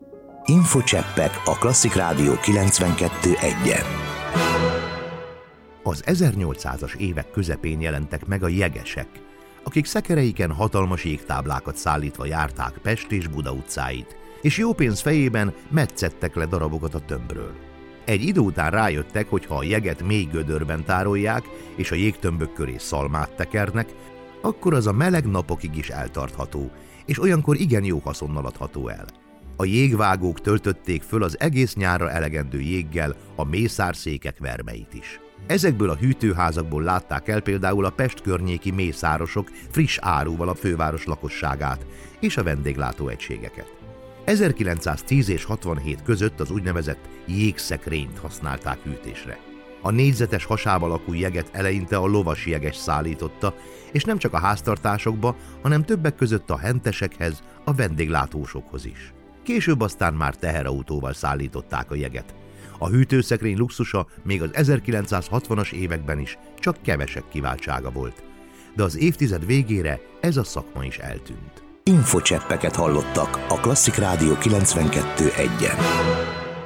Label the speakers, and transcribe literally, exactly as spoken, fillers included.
Speaker 1: Infocseppek a Klasszik Rádió kilencvenkettő egyen.
Speaker 2: Az ezernyolcszázas évek közepén jelentek meg a jegesek, akik szekereiken hatalmas jégtáblákat szállítva járták Pest és Buda utcáit, és jó pénz fejében metszettek le darabokat a tömbről. Egy idő után rájöttek, hogy ha a jeget mély gödörben tárolják, és a jégtömbök köré szalmát tekernek, akkor az a meleg napokig is eltartható, és olyankor igen jó haszonnal adható el. A jégvágók töltötték föl az egész nyárra elegendő jéggel a mészárszékek vermeit is. Ezekből a hűtőházakból látták el például a Pest környéki mészárosok friss áruval a főváros lakosságát és a vendéglátóegységeket. ezerkilencszáztíz és hatvanhét között az úgynevezett jégszekrényt használták hűtésre. A négyzetes hasáb alakú jeget eleinte a lovas jeges szállította, és nem csak a háztartásokba, hanem többek között a hentesekhez, a vendéglátósokhoz is. Később aztán már teherautóval szállították a jeget. A hűtőszekrény luxusa még az ezerkilencszázhatvanas években is csak kevesek kiváltsága volt. De az évtized végére ez a szakma is eltűnt.
Speaker 1: Infocseppeket hallottak a Klasszik Rádió kilencvenkettő egyen.